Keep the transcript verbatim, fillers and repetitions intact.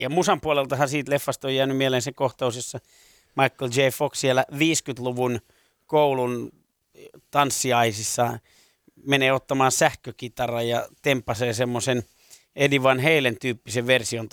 Ja musan puoleltahan siitä leffasta on jäänyt mieleen se kohtaus, jossa Michael J. Fox siellä viisikymmentäluvun koulun tanssiaisissa menee ottamaan sähkökitaran ja tempasee semmoisen Eddie Van Halen tyyppisen version